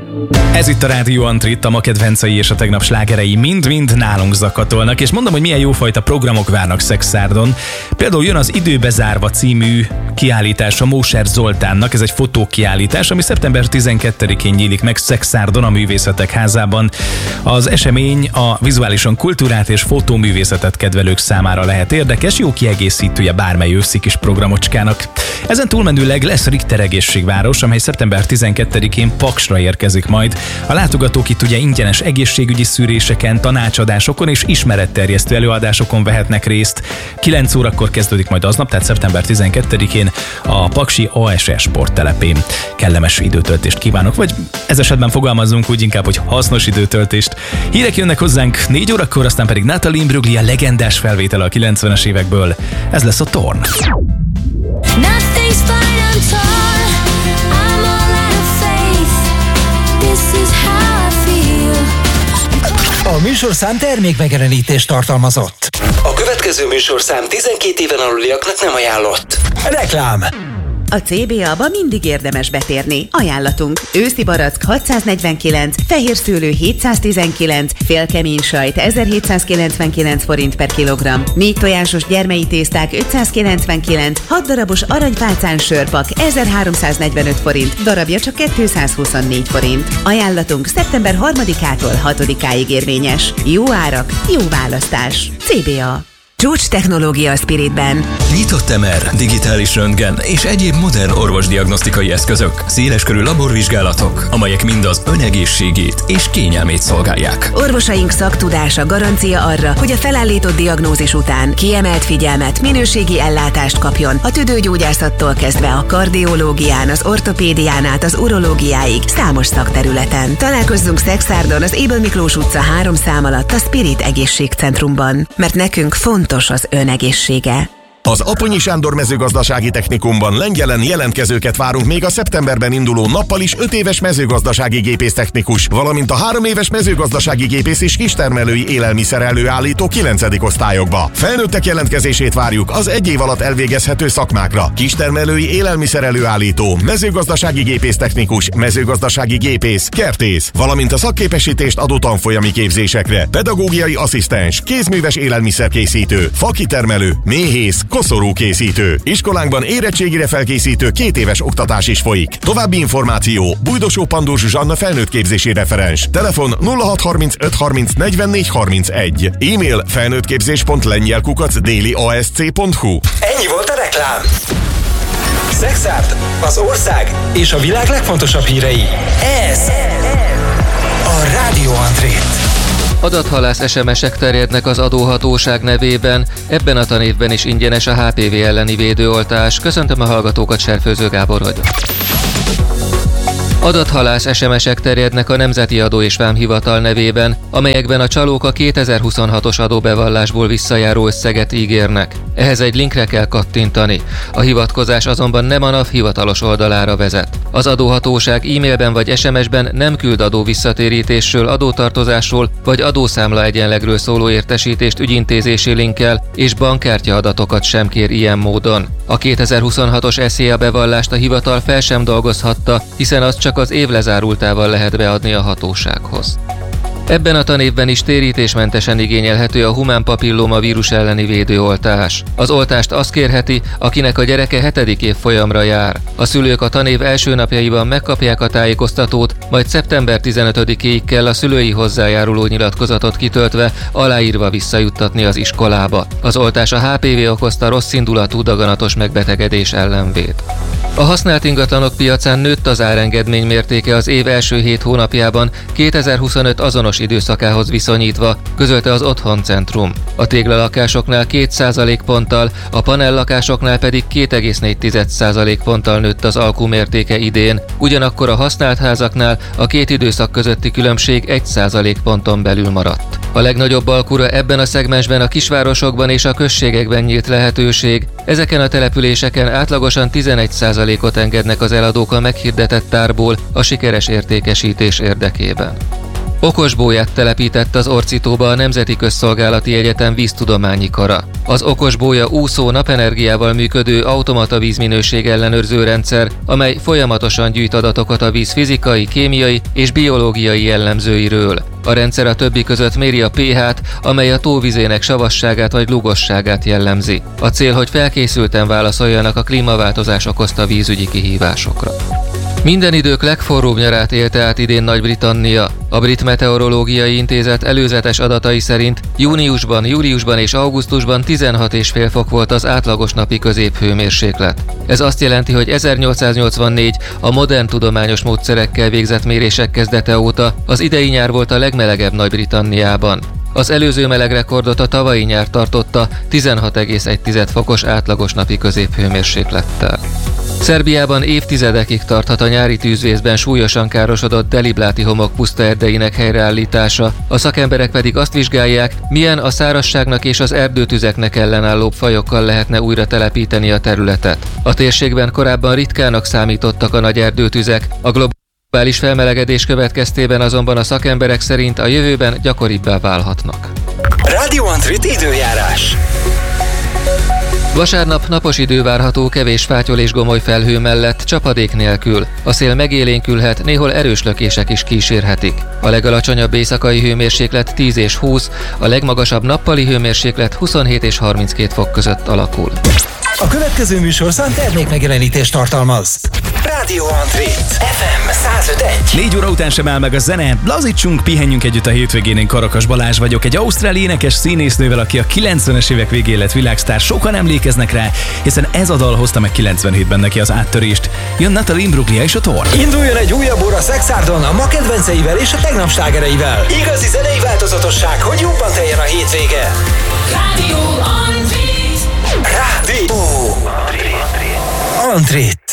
Ez itt a Rádió Antrit, a ma kedvencei és a tegnap slágerei mind-mind nálunk zakatolnak, és mondom, hogy milyen jófajta programok várnak Szexárdon. Például jön az Időbe zárva című kiállítás a Móser Zoltánnak, ez egy fotókiállítás, ami szeptember 12-én nyílik meg Szexárdon a Művészetek Házában. Az esemény a vizuálisan kultúrát és fotóművészetet kedvelők számára lehet érdekes, jó kiegészítője bármely őszi kis programocskának. Ezen túlmenőleg lesz Richter egészségváros, amely szeptember 12-én Paksra érkezik majd. A látogatók itt ugye ingyenes egészségügyi szűréseken, tanácsadásokon és ismeretterjesztő előadásokon vehetnek részt. 9 órakor kezdődik majd aznap, tehát szeptember 12-én a paksi ASS sporttelepén. Kellemes időtöltést kívánok, vagy ez esetben fogalmazzunk úgy inkább, hogy hasznos időtöltést. Hírek jönnek hozzánk 4 órakor, aztán pedig Natalie Imbruglia legendás felvétele a 90-es évekből. Ez lesz a Torn. A műsorszám termékmegjelenítést tartalmazott. A következő műsorszám 12 éven aluliaknak nem ajánlott. Reklám. A CBA-ba mindig érdemes betérni. Ajánlatunk: őszi barack 649, fehér szőlő 719, félkemény sajt 1799 forint per kilogramm, 4 tojásos gyermei tészták 599, 6 darabos aranypálcán sörpak 1345 forint, darabja csak 224 forint. Ajánlatunk szeptember 3-ától 6-áig érvényes. Jó árak, jó választás. CBA. Csúcs technológia a Spiritben. Nyitott MR, digitális röntgen és egyéb modern orvosdiagnosztikai eszközök, széleskörű laborvizsgálatok, amelyek mind az önegészségét és kényelmét szolgálják. Orvosaink szaktudása garancia arra, hogy a felállított diagnózis után kiemelt figyelmet, minőségi ellátást kapjon a tüdőgyógyászattól kezdve a kardiológián, az ortopédián át az urológiáig számos szakterületen. Találkozzunk Szexárdon az Ébel Miklós utca 3 szám alatt a Spirit Egészségcentrumban, mert nekünk fontos az önegészsége. Az Aponyi Sándor Mezőgazdasági Technikumban Lengyelen jelentkezőket várunk még a szeptemberben induló nappal is 5 éves mezőgazdasági gépésztechnikus, valamint a 3 éves mezőgazdasági gépész és kistermelői élelmiszer előállító 9. osztályokba. Felnőttek jelentkezését várjuk az 1 év alatt elvégezhető szakmákra: kistermelői élelmiszer előállító, mezőgazdasági gépésztechnikus, mezőgazdasági gépész, kertész, valamint a szakképesítést adó tanfolyami képzésekre: pedagógiai asszisztens, kézműves élelmiszerkészítő, fakitermelő, méhész, koszorúkészítő. Iskolánkban érettségire felkészítő 2 éves oktatás is folyik. További információ: Bújdosó Pandó Zsuzsanna felnőttképzési referens. Telefon 0635 30 44 31. E-mail felnőttképzés.lengyel@dailyasc.hu. Ennyi volt a reklám. Szexárd, az ország és a világ legfontosabb hírei. Ez a Rádió Antrit. Adathalász SMS-ek terjednek az adóhatóság nevében, ebben a tanévben is ingyenes a HPV elleni védőoltás. Köszöntöm a hallgatókat, Serfőző Gábor vagyok. Adathalász SMS-ek terjednek a Nemzeti Adó és Vámhivatal nevében, amelyekben a csalók a 2026-os adóbevallásból visszajáró összeget ígérnek. Ehhez egy linkre kell kattintani. A hivatkozás azonban nem a NAV hivatalos oldalára vezet. Az adóhatóság e-mailben vagy SMS-ben nem küld adóvisszatérítésről, adótartozásról vagy adószámla egyenlegről szóló értesítést ügyintézési linkkel, és bankkártya adatokat sem kér ilyen módon. A 2026-os SZIA bevallást a hivatal fel sem dolgozhatta, hiszen az csak az év lezárultával lehet beadni a hatósághoz. Ebben a tanévben is térítésmentesen igényelhető a humán papilloma vírus elleni védőoltás. Az oltást az kérheti, akinek a gyereke 7. évfolyamra jár. A szülők a tanév első napjaiban megkapják a tájékoztatót, majd szeptember 15-ig kell a szülői hozzájáruló nyilatkozatot kitöltve, aláírva visszajuttatni az iskolába. Az oltás a HPV okozta rosszindulatú daganatos megbetegedés ellen véd. A használt ingatlanok piacán nőtt az árengedmény mértéke az év első 7 hónapjában 2025 azonos időszakához viszonyítva, közölte az Otthoncentrum. A téglalakásoknál 2% ponttal, a panellakásoknál pedig 2,4% ponttal nőtt az alkumértéke idén, ugyanakkor a használt házaknál a 2 időszak közötti különbség 1% ponton belül maradt. A legnagyobb alkura ebben a szegmensben a kisvárosokban és a községekben nyílt lehetőség. Ezeken a településeken átlagosan 11%-ot engednek az eladók a meghirdetett tárból a sikeres értékesítés érdekében. Okosbóját telepített az Orcitóba a Nemzeti Közszolgálati Egyetem víztudományi kara. Az okosbója úszó napenergiával működő automata vízminőség ellenőrző rendszer, amely folyamatosan gyűjt adatokat a víz fizikai, kémiai és biológiai jellemzőiről. A rendszer a többi között méri a pH-t, amely a tóvizének savasságát vagy lugosságát jellemzi. A cél, hogy felkészülten válaszoljanak a klímaváltozás okozta vízügyi kihívásokra. Minden idők legforróbb nyarát élte át idén Nagy-Britannia. A Brit Meteorológiai Intézet előzetes adatai szerint júniusban, júliusban és augusztusban 16,5 fok volt az átlagos napi középhőmérséklet. Ez azt jelenti, hogy 1884 a modern tudományos módszerekkel végzett mérések kezdete óta az idei nyár volt a legmelegebb Nagy-Britanniában. Az előző melegrekordot a tavalyi nyár tartotta 16,1 fokos átlagos napi középhőmérséklettel. Szerbiában évtizedekig tarthat a nyári tűzvészben súlyosan károsodott Delibláti homok pusztaerdeinek helyreállítása, a szakemberek pedig azt vizsgálják, milyen a szárazságnak és az erdőtüzeknek ellenállóbb fajokkal lehetne újra telepíteni a területet. A térségben korábban ritkának számítottak a nagy erdőtüzek, a globális felmelegedés következtében azonban a szakemberek szerint a jövőben gyakoribbá válhatnak. Radio Antrit időjárás. Vasárnap napos idő várható, kevés fátyol és gomoly felhő mellett, csapadék nélkül. A szél megélénkülhet, néhol erős lökések is kísérhetik. A legalacsonyabb éjszakai hőmérséklet 10 és 20, a legmagasabb nappali hőmérséklet 27 és 32 fok között alakul. A következő műsorszám termékmegjelenítést tartalmaz. Radio Antrit FM 105.1. 4 óra után sem áll meg a zene, lazítsunk, pihenjünk együtt a hétvégén. Én Karakas Balázs vagyok, egy ausztrál énekes színésznővel, aki a 90-es évek végén lett világsztár. Sokan emlékeznek rá, hiszen ez a dal hozta meg 97-ben neki az áttörést. Jön Natalie Imbruglia és a Thor. Induljon egy újabb óra Szexárdon a ma kedvenceivel és a tegnap slágereivel. Igazi zenei változatosság, hogy jobban teljen a hétvége. Radio Antrit. Radio Antrit.